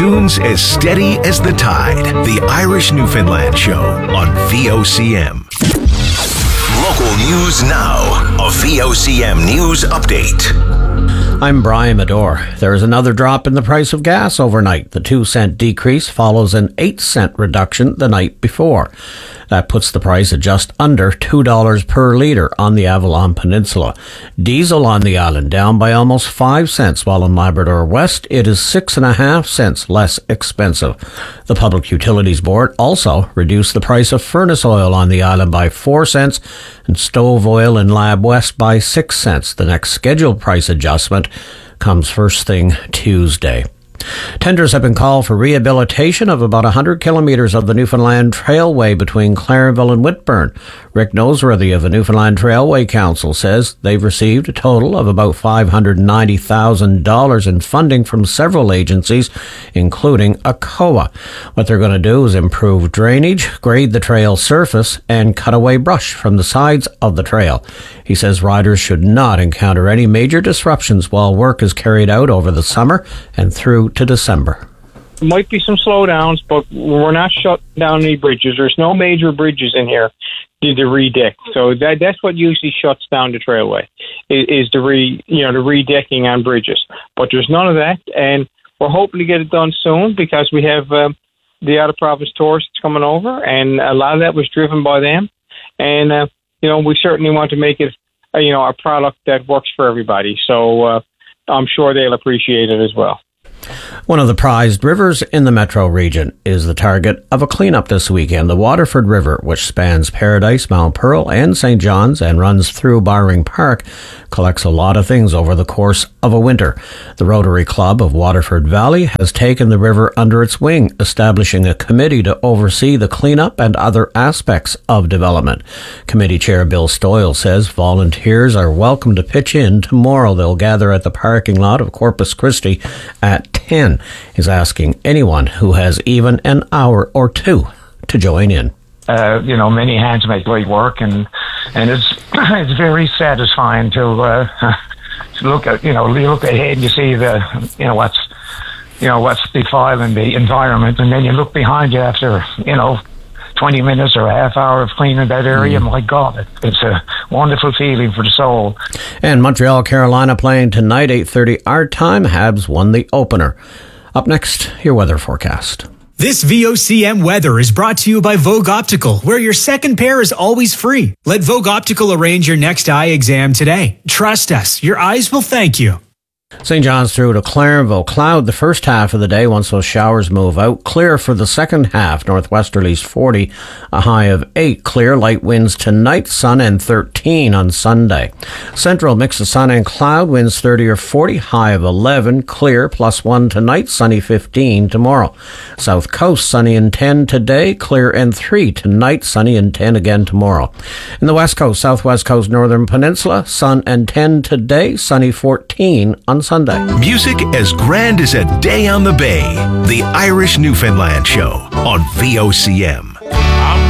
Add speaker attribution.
Speaker 1: Tunes as steady as the tide. The Irish Newfoundland Show on VOCM. Local news now. A VOCM news update.
Speaker 2: I'm Brian Medore. There is another drop in the price of gas overnight. The 2-cent decrease follows an 8-cent reduction the night before. That puts the price at just under $2 per litre on the Avalon Peninsula. Diesel on the island down by almost 5 cents, while in Labrador West it is 6.5 cents less expensive. The Public Utilities Board also reduced the price of furnace oil on the island by 4 cents and stove oil in Lab West by 6 cents. The next scheduled price adjustment comes first thing Tuesday. Tenders have been called for rehabilitation of about 100 kilometres of the Newfoundland Trailway between Clarenville and Whitburn. Rick Noseworthy of the Newfoundland Trailway Council says they've received a total of about $590,000 in funding from several agencies, including ACOA. What they're going to do is improve drainage, grade the trail surface, and cut away brush from the sides of the trail. He says riders should not encounter any major disruptions while work is carried out over the summer and through to December.
Speaker 3: Might be some slowdowns, but we're not shutting down any bridges. There's no major bridges in here to redeck. So that's what usually shuts down the trailway is the redecking on bridges. But there's none of that, and we're hoping to get it done soon because we have the out of province tourists coming over, and a lot of that was driven by them. And we certainly want to make it a product that works for everybody. So I'm sure they'll appreciate it as well.
Speaker 2: One of the prized rivers in the metro region is the target of a cleanup this weekend. The Waterford River, which spans Paradise, Mount Pearl and St. John's and runs through Barring Park, collects a lot of things over the course of a winter. The Rotary Club of Waterford Valley has taken the river under its wing, establishing a committee to oversee the cleanup and other aspects of development. Committee Chair Bill Stoyle says volunteers are welcome to pitch in tomorrow. They'll gather at the parking lot of Corpus Christi at 10. He's asking anyone who has even an hour or two to join in.
Speaker 4: Many hands make light work, and it's it's very satisfying to look at. You look ahead, you see what's defiling the environment, and then you look behind you after 20 minutes or a half hour of cleaning that area. My God, it's a wonderful feeling for the soul.
Speaker 2: And Montreal, Carolina playing tonight, 8:30 our time. Habs won the opener. Up next, your weather forecast.
Speaker 5: This VOCM weather is brought to you by Vogue Optical, where your second pair is always free. Let Vogue Optical arrange your next eye exam today. Trust us, your eyes will thank you.
Speaker 2: St. John's through to Clarenville. Cloud the first half of the day once those showers move out. Clear for the second half. Northwesterlies 40, a high of 8. Clear, light winds tonight, sun and 13 on Sunday. Central, mix of sun and cloud, winds 30 or 40, high of 11. Clear, +1 tonight, sunny 15 tomorrow. South Coast, sunny and 10 today. Clear and 3 tonight, sunny and 10 again tomorrow. In the West Coast, Southwest Coast, Northern Peninsula, sun and 10 today, sunny 14 on Sunday.
Speaker 1: Music as grand as a day on the bay. The Irish Newfoundland Show on VOCM.